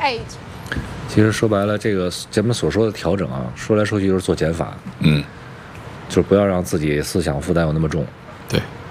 age。 其实说白了，这个咱们所说的调整啊，说来说去就是做减法， 嗯， 就是不要让自己思想负担有那么重。 对。